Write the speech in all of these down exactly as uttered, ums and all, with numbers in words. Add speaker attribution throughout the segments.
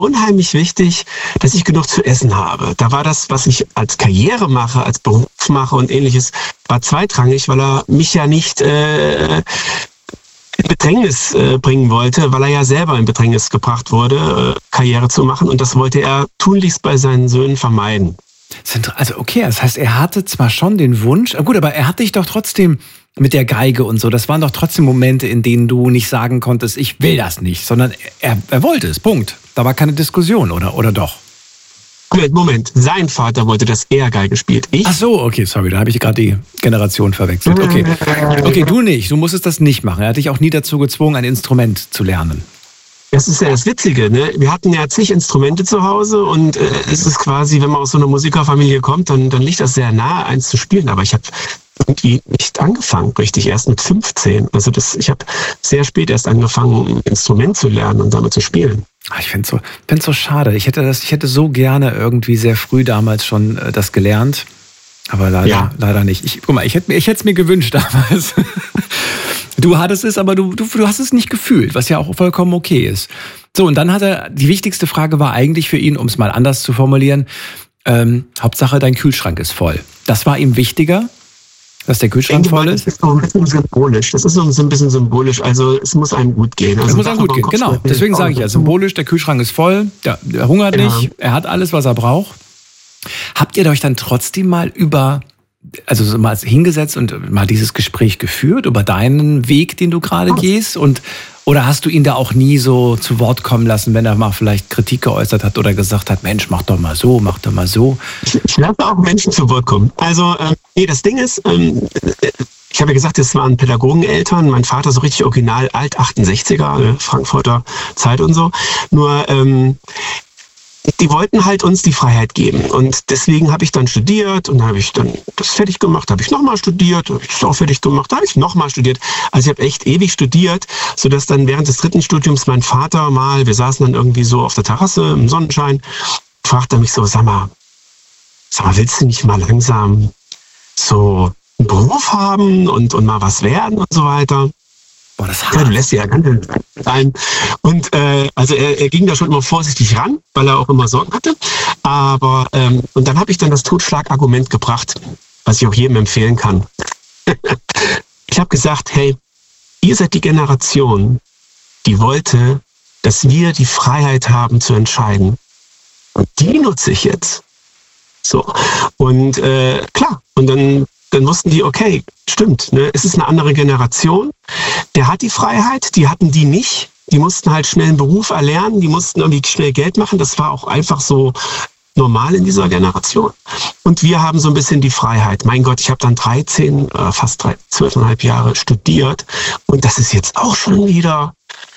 Speaker 1: unheimlich wichtig, dass ich genug zu essen habe. Da war das, was ich als Karriere mache, als Beruf mache und ähnliches, war zweitrangig, weil er mich ja nicht äh, in Bedrängnis äh, bringen wollte, weil er ja selber in Bedrängnis gebracht wurde, äh, Karriere zu machen. Und das wollte er tunlichst bei seinen Söhnen vermeiden.
Speaker 2: Also okay, das heißt, er hatte zwar schon den Wunsch, gut, aber er hat dich doch trotzdem mit der Geige und so, das waren doch trotzdem Momente, in denen du nicht sagen konntest, ich will das nicht, sondern er, er wollte es, Punkt. Da war keine Diskussion, oder, oder doch?
Speaker 1: Moment, Moment, sein Vater wollte, dass er Geige spielt. Ich?
Speaker 2: Ach so, okay, sorry, da habe ich gerade die Generation verwechselt. Okay. okay, du nicht, du musstest das nicht machen. Er hat dich auch nie dazu gezwungen, ein Instrument zu lernen.
Speaker 1: Das ist ja das Witzige, ne? Wir hatten ja zig Instrumente zu Hause und äh, es ist quasi, wenn man aus so einer Musikerfamilie kommt, dann, dann liegt das sehr nahe, eins zu spielen. Aber ich habe irgendwie nicht angefangen, richtig, erst mit fünfzehn. Also das, ich habe sehr spät erst angefangen, ein Instrument zu lernen und damit zu spielen.
Speaker 2: Ich finde es so, find's so schade. Ich hätte, das, ich hätte so gerne irgendwie sehr früh damals schon äh, das gelernt, aber leider, ja. leider nicht. Ich, guck mal, ich hätte ich es mir gewünscht damals. Du hattest es, aber du, du, du hast es nicht gefühlt, was ja auch vollkommen okay ist. So, und dann hat er, die wichtigste Frage war eigentlich für ihn, um es mal anders zu formulieren, ähm, Hauptsache dein Kühlschrank ist voll. Das war ihm wichtiger, dass der Kühlschrank voll ist?
Speaker 1: Das ist so ein bisschen symbolisch. Das ist so ein bisschen symbolisch. Also es muss einem gut gehen. Also
Speaker 2: es muss einem gut gehen, genau. Deswegen sage ich ja, symbolisch, der Kühlschrank ist voll, der, der hungert ja. nicht, er hat alles, was er braucht. Habt ihr euch dann trotzdem mal über... also mal hingesetzt und mal dieses Gespräch geführt über deinen Weg, den du gerade gehst? Und, oder hast du ihn da auch nie so zu Wort kommen lassen, wenn er mal vielleicht Kritik geäußert hat oder gesagt hat, Mensch, mach doch mal so, mach doch mal so?
Speaker 1: Ich, ich lasse auch Menschen zu Wort kommen. Also, ähm, nee, das Ding ist, ähm, ich habe ja gesagt, es waren Pädagogeneltern, mein Vater so richtig original alt, achtundsechziger, äh, Frankfurter Zeit und so. Nur, ähm, die wollten halt uns die Freiheit geben und deswegen habe ich dann studiert und habe ich dann das fertig gemacht, habe ich nochmal studiert, habe ich das auch fertig gemacht, habe ich nochmal studiert. Also ich habe echt ewig studiert, sodass dann während des dritten Studiums mein Vater mal, wir saßen dann irgendwie so auf der Terrasse im Sonnenschein, fragte mich so, sag mal, sag mal, willst du nicht mal langsam so einen Beruf haben und, und mal was werden und so weiter?
Speaker 2: Boah, das
Speaker 1: ja, du lässt ja ganz sein. Und äh, also er, er ging da schon immer vorsichtig ran, weil er auch immer Sorgen hatte. Aber ähm, und dann habe ich dann das Totschlagargument gebracht, was ich auch jedem empfehlen kann. Ich habe gesagt, hey, ihr seid die Generation, die wollte, dass wir die Freiheit haben zu entscheiden. Und die nutze ich jetzt. So. Und äh, klar, und dann Dann wussten die, okay, stimmt, ne? Es ist eine andere Generation. Der hat die Freiheit, die hatten die nicht. Die mussten halt schnell einen Beruf erlernen, die mussten irgendwie schnell Geld machen. Das war auch einfach so normal in dieser Generation. Und wir haben so ein bisschen die Freiheit. Mein Gott, ich habe dann dreizehn, äh, fast zwölfeinhalb Jahre studiert. Und das ist jetzt auch schon wieder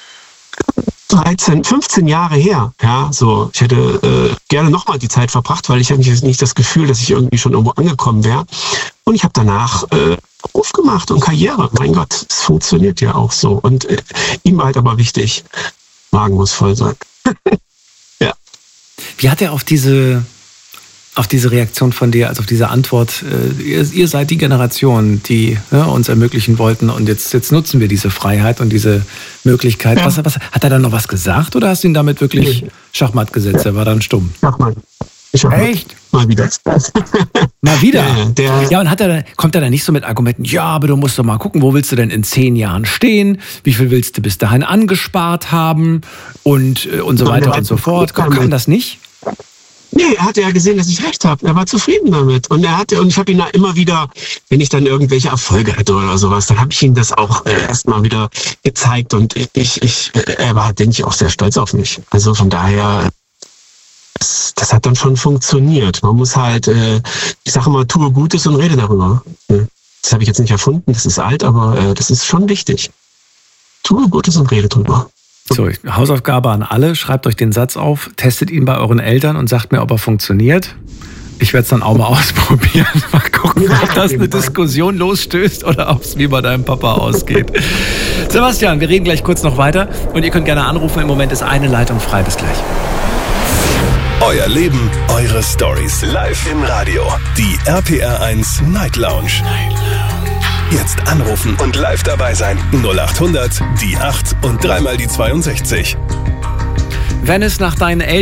Speaker 1: dreizehn, fünfzehn Jahre her. Ja, so. Ich hätte äh, gerne nochmal die Zeit verbracht, weil ich habe nicht das Gefühl, dass ich irgendwie schon irgendwo angekommen wäre. Und ich habe danach äh, Beruf gemacht und Karriere. Mein Gott, es funktioniert ja auch so. Und äh, ihm war halt aber wichtig, Magen muss voll sein. Ja.
Speaker 2: Wie hat er auf diese, auf diese Reaktion von dir, also auf diese Antwort, äh, ihr, ihr seid die Generation, die ja, uns ermöglichen wollten und jetzt, jetzt nutzen wir diese Freiheit und diese Möglichkeit. Ja. Was, was, hat er dann noch was gesagt oder hast du ihn damit wirklich nee. Schachmatt gesetzt? Ja. Er war dann stumm.
Speaker 1: Schachmatt.
Speaker 2: Echt?
Speaker 1: Mal wieder.
Speaker 2: Mal wieder?
Speaker 1: Ja, der
Speaker 2: ja und hat er, kommt er dann nicht so mit Argumenten, ja, aber du musst doch mal gucken, wo willst du denn in zehn Jahren stehen? Wie viel willst du bis dahin angespart haben? Und, und so weiter und so fort. Kann das nicht?
Speaker 1: Nee, er hatte ja gesehen, dass ich recht habe. Er war zufrieden damit. Und er hatte, und ich habe ihn da immer wieder, wenn ich dann irgendwelche Erfolge hatte oder sowas, dann habe ich ihm das auch äh, erstmal wieder gezeigt. Und ich, ich, er war, denke ich, auch sehr stolz auf mich. Also von daher, das, das hat dann schon funktioniert. Man muss halt, äh, ich sage immer, tue Gutes und rede darüber. Das habe ich jetzt nicht erfunden, das ist alt, aber äh, das ist schon wichtig. Tue Gutes und rede drüber.
Speaker 2: So, Hausaufgabe an alle, schreibt euch den Satz auf, testet ihn bei euren Eltern und sagt mir, ob er funktioniert. Ich werde es dann auch mal ausprobieren. Mal gucken, ob das eine Diskussion losstößt oder ob es wie bei deinem Papa ausgeht. Sebastian, wir reden gleich kurz noch weiter und ihr könnt gerne anrufen. Im Moment ist eine Leitung frei. Bis gleich.
Speaker 3: Euer Leben, eure Stories. Live im Radio. Die R P R eins Night Lounge. Night Lounge. Jetzt anrufen und live dabei sein. null acht hundert, die acht und dreimal die zweiundsechzig.
Speaker 2: Wenn es nach deinen Eltern